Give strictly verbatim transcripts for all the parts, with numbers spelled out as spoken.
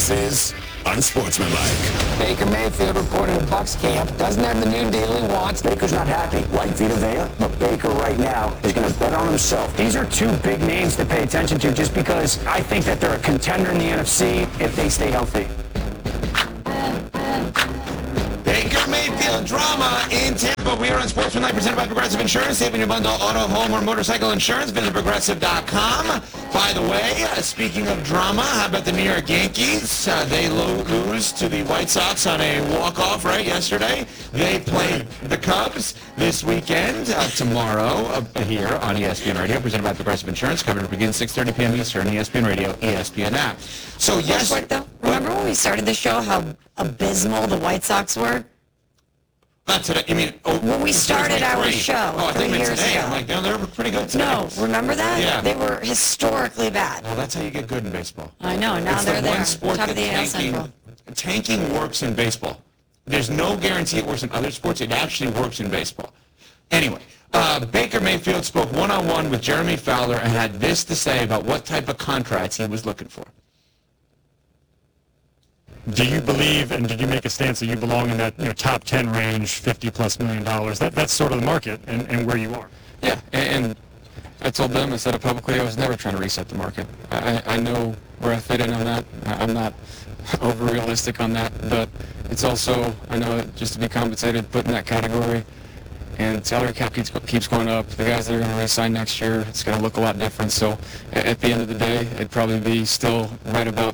This is Unsportsmanlike. Baker Mayfield reported to Bucs camp doesn't have the new deal he wants. Baker's not happy, right, Vita Vea? But Baker right now is going to bet on himself. These are two big names to pay attention to just because I think that they're a contender in the N F C if they stay healthy. Baker Mayfield drama in Tampa. We are on Sportsmanlike, presented by Progressive Insurance. Saving your bundle auto, home, or motorcycle insurance. Visit progressive dot com. By the way, uh, speaking of drama, how about the New York Yankees? Uh, they lo- lose to the White Sox on a walk-off, right, yesterday. They play the Cubs this weekend, uh, tomorrow, uh, here on E S P N Radio, presented by Progressive Insurance. Coverage begins six thirty p.m. Eastern, E S P N Radio, E S P N app. So, yes. Quick, though, remember when we started the show how abysmal the White Sox were? Not today. You mean oh, when we started our show oh, I three think years today. ago? I'm like, no, they were pretty good today. No, remember that? Yeah. They were historically bad. Well, that's how you get good in baseball. I know. Now it's they're the there. One sport Top of the A L tanking, Central. tanking works in baseball. There's no guarantee it works in other sports. It actually works in baseball. Anyway, uh, Baker Mayfield spoke one-on-one with Jeremy Fowler and had this to say about what type of contracts he was looking for. Do you believe, and did you make a stance that you belong in that you know, top ten range, fifty plus million dollars? That, that's sort of the market and, and where you are. Yeah, and, and I told them, I said it publicly, I was never trying to reset the market. I, I know where I fit in on that. I'm not over-realistic on that, but it's also, I know just to be compensated, put in that category, and salary cap keeps, keeps going up. The guys that are going to re-sign next year, it's going to look a lot different. So at the end of the day, it'd probably be still right about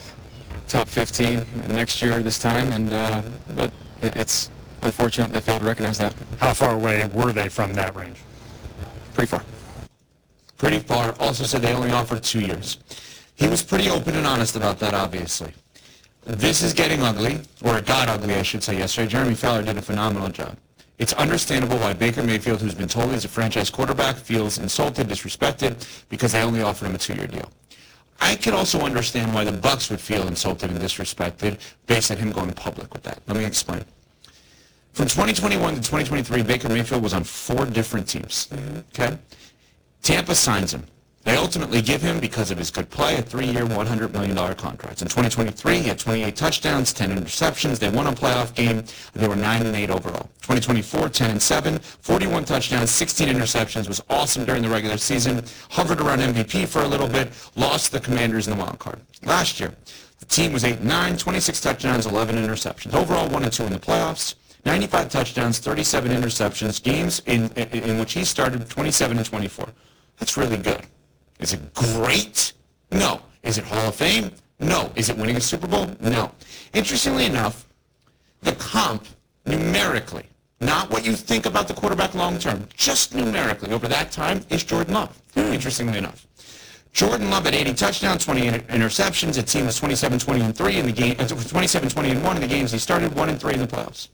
top fifteen next year this time, and uh, but it, it's unfortunate they failed to recognize that. How far away were they from that range? Pretty far. Pretty far. Also said they only offered two years. He was pretty open and honest about that, obviously. This is getting ugly, or it got ugly, I should say, yesterday. Jeremy Fowler did a phenomenal job. It's understandable why Baker Mayfield, who's been told he's a franchise quarterback, feels insulted, disrespected, because they only offered him a two-year deal. I could also understand why the Bucs would feel insulted and disrespected based on him going public with that. Let me explain. From twenty twenty-one to twenty twenty-three, Baker Mayfield was on four different teams. Okay? Tampa signs him. They ultimately give him, because of his good play, a three-year, one hundred million dollars contract. In twenty twenty-three, he had twenty-eight touchdowns, ten interceptions. They won a playoff game. They were nine and eight overall. twenty twenty-four, ten and seven, forty-one touchdowns, sixteen interceptions. Was awesome during the regular season. Hovered around M V P for a little bit. Lost the Commanders in the wild card. Last year, the team was eight and nine, twenty-six touchdowns, eleven interceptions. Overall, one and two in the playoffs. ninety-five touchdowns, thirty-seven interceptions. Games in, in, in which he started twenty-seven and twenty-four. That's really good. Is it great? No. Is it Hall of Fame? No. Is it winning a Super Bowl? No. Interestingly enough, the comp, numerically, not what you think about the quarterback long term, just numerically over that time, is Jordan Love, interestingly enough. Jordan Love had eighty touchdowns, twenty-eight interceptions. The team was twenty-seven, twenty, and three in the game, twenty-seven, twenty, and one in the games he started, one and three in the playoffs.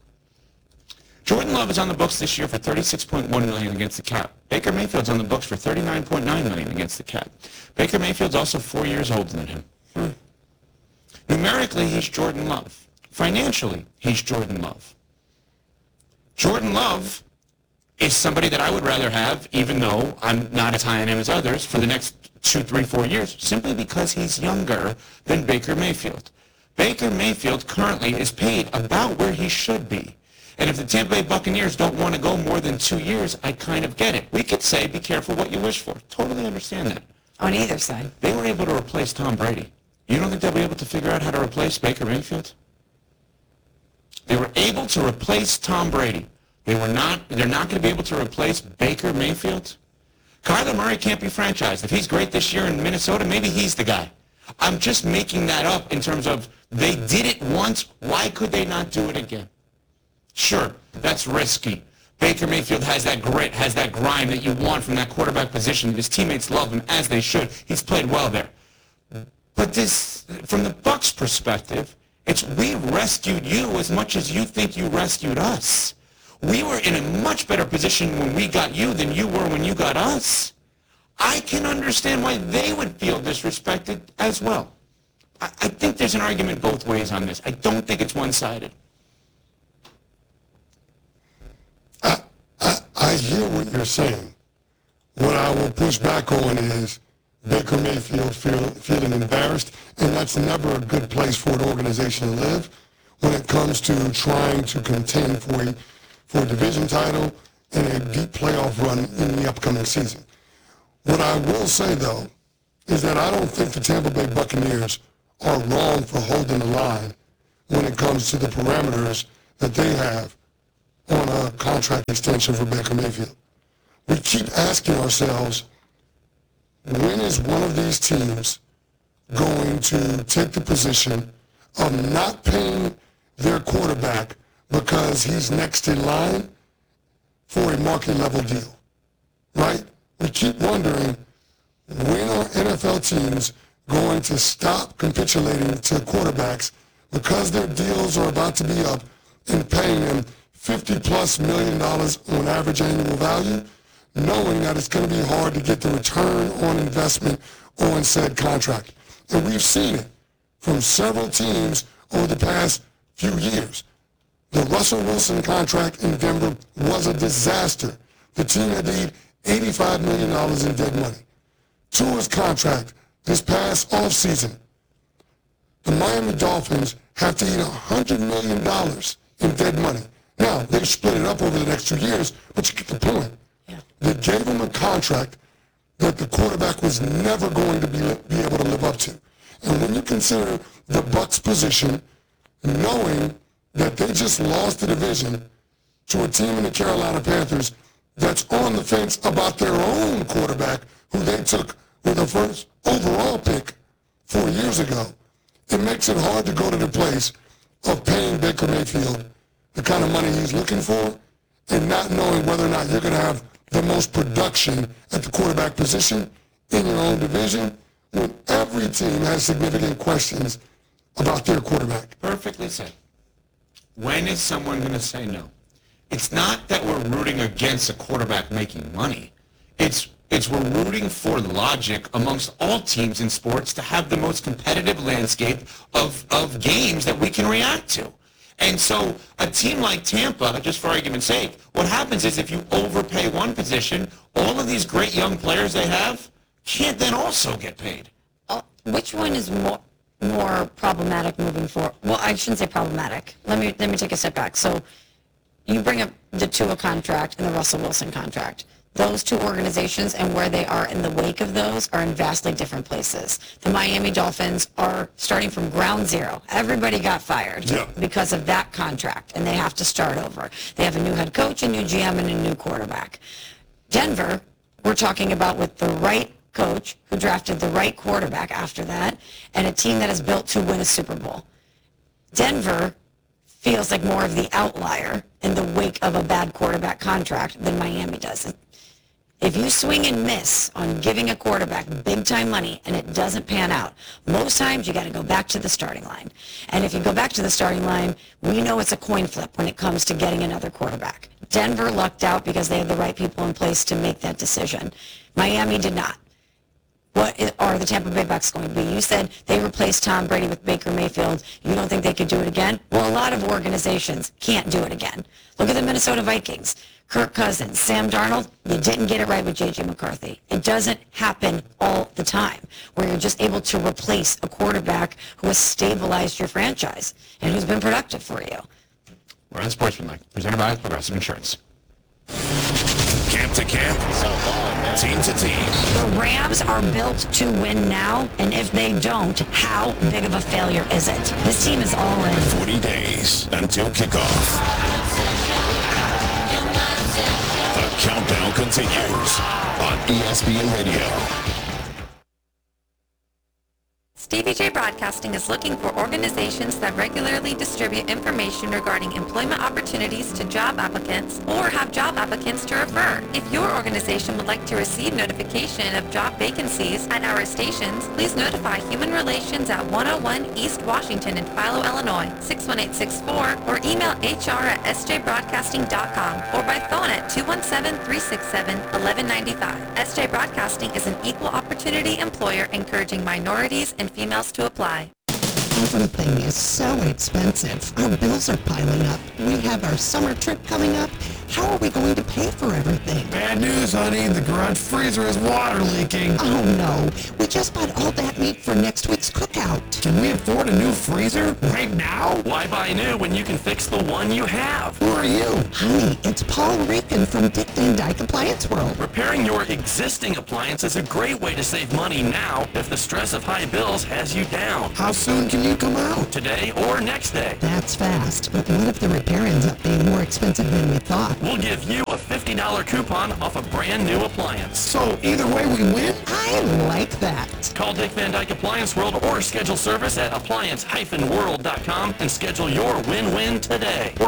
Jordan Love is on the books this year for thirty-six point one million dollars against the cap. Baker Mayfield's on the books for thirty-nine point nine million dollars against the cap. Baker Mayfield's also four years older than him. Hmm. Numerically, he's Jordan Love. Financially, he's Jordan Love. Jordan Love is somebody that I would rather have, even though I'm not as high on him as others, for the next two, three, four years, simply because he's younger than Baker Mayfield. Baker Mayfield currently is paid about where he should be. And if the Tampa Bay Buccaneers don't want to go more than two years, I kind of get it. We could say, be careful what you wish for. Totally understand that. On either side. They were able to replace Tom Brady. You don't think they'll be able to figure out how to replace Baker Mayfield? They were able to replace Tom Brady. They were not, they're not going to be able to replace Baker Mayfield? Kyler Murray can't be franchised. If he's great this year in Minnesota, maybe he's the guy. I'm just making that up in terms of they did it once. Why could they not do it again? Sure, that's risky. Baker Mayfield has that grit, has that grind that you want from that quarterback position. His teammates love him, as they should. He's played well there. But this, from the Bucs' perspective, it's we rescued you as much as you think you rescued us. We were in a much better position when we got you than you were when you got us. I can understand why they would feel disrespected as well. I, I think there's an argument both ways on this. I don't think it's one-sided. I hear what you're saying. What I will push back on is Baker Mayfield feel, feeling embarrassed, and that's never a good place for an organization to live when it comes to trying to contend for a, for a division title and a deep playoff run in the upcoming season. What I will say, though, is that I don't think the Tampa Bay Buccaneers are wrong for holding the line when it comes to the parameters that they have on a contract extension for Baker Mayfield. We keep asking ourselves, when is one of these teams going to take the position of not paying their quarterback because he's next in line for a market level deal, right? We keep wondering, when are N F L teams going to stop capitulating to quarterbacks because their deals are about to be up and paying them fifty plus million dollars on average annual value, knowing that it's going to be hard to get the return on investment on said contract. And we've seen it from several teams over the past few years. The Russell Wilson contract in Denver was a disaster. The team had to eat eighty-five million dollars in dead money. Tua's contract this past offseason, the Miami Dolphins have to eat one hundred million dollars in dead money. Now, they've split it up over the next two years, but you get the point. Yeah. They gave him a contract that the quarterback was never going to be, be able to live up to. And when you consider the Bucs' position, knowing that they just lost the division to a team in the Carolina Panthers that's on the fence about their own quarterback, who they took with the first overall pick four years ago, it makes it hard to go to the place of paying Baker Mayfield the kind of money he's looking for and not knowing whether or not you're going to have the most production at the quarterback position in your own division when every team has significant questions about their quarterback. Perfectly said. When is someone going to say no? It's not that we're rooting against a quarterback making money. It's it's we're rooting for logic amongst all teams in sports to have the most competitive landscape of, of games that we can react to. And so a team like Tampa, just for argument's sake, what happens is if you overpay one position, all of these great young players they have can't then also get paid. Uh, which one is more more problematic moving forward? Well, I shouldn't say problematic. Let me let me take a step back. So you bring up the Tua contract and the Russell Wilson contract. Those two organizations and where they are in the wake of those are in vastly different places. The Miami Dolphins are starting from ground zero. Everybody got fired yeah. because of that contract, and they have to start over. They have a new head coach, a new G M, and a new quarterback. Denver, we're talking about with the right coach who drafted the right quarterback after that, and a team that is built to win a Super Bowl. Denver feels like more of the outlier in the wake of a bad quarterback contract than Miami does. If you swing and miss on giving a quarterback big-time money and it doesn't pan out, most times you got to go back to the starting line. And if you go back to the starting line, we know it's a coin flip when it comes to getting another quarterback. Denver lucked out because they had the right people in place to make that decision. Miami did not. What are the Tampa Bay Bucs going to be? You said they replaced Tom Brady with Baker Mayfield. You don't think they could do it again? Well, a lot of organizations can't do it again. Look at the Minnesota Vikings. Kirk Cousins, Sam Darnold, you didn't get it right with J J McCarthy. It doesn't happen all the time where you're just able to replace a quarterback who has stabilized your franchise and who's been productive for you. We're on Sportsmanlike, presented by Progressive Insurance. Camp to camp, team to team. The Rams are built to win now, and if they don't, how big of a failure is it? This team is all in. forty days until kickoff. The countdown continues on E S P N Radio. Stevie J Broadcasting is looking for organizations that regularly distribute information regarding employment opportunities to job applicants or have job applicants to refer. If your organization would like to receive notification of job vacancies at our stations, please notify Human Relations at one oh one East Washington in Philo, Illinois, six one eight six four, or email H R at S J broadcasting dot com or by phone at two one seven, three six seven, one one nine five. S J Broadcasting is an equal opportunity employer encouraging minorities and females to apply. Everything is so expensive. Our bills are piling up. We have our summer trip coming up, How are we going to pay for everything? Bad news, honey. The garage freezer is water leaking. Oh, no. We just bought all that meat for next week's cookout. Can we afford a new freezer right now? Why buy new when you can fix the one you have? Who are you? Honey, it's Paul Rican from Dick Van Dyke Appliance World. Repairing your existing appliance is a great way to save money now if the stress of high bills has you down. How soon can you come out? Today or next day. That's fast, but what if the repair ends up being more expensive than we thought? We'll give you a fifty dollars coupon off a brand new appliance. So either way we win? I like that. Call Dick Van Dyke Appliance World or schedule service at appliance dash world dot com and schedule your win-win today.